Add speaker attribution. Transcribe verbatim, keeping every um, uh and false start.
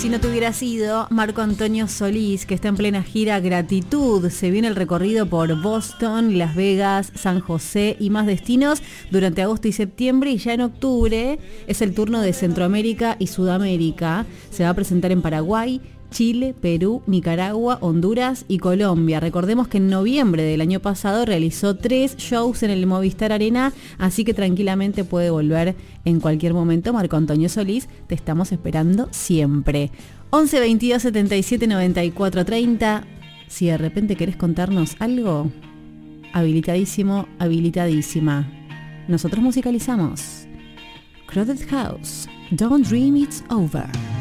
Speaker 1: Si no te hubieras ido, Marco Antonio Solís, que está en plena gira Gratitud. Se viene el recorrido por Boston, Las Vegas, San José y más destinos durante agosto y septiembre, y ya en octubre es el turno de Centroamérica y Sudamérica. Se va a presentar en Paraguay, Chile, Perú, Nicaragua, Honduras y Colombia. Recordemos que en noviembre del año pasado realizó tres shows en el Movistar Arena, así que tranquilamente puede volver en cualquier momento. Marco Antonio Solís, te estamos esperando siempre. once veintidós setenta y siete noventa y cuatro treinta. Si de repente querés contarnos algo, habilitadísimo, habilitadísima. Nosotros musicalizamos. Crowded House, Don't Dream It's Over.